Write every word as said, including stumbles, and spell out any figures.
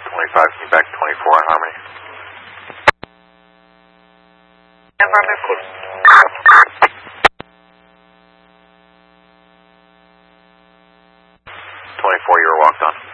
twenty-five, can you back to twenty-four on Harmony? twenty-four, you were walked on.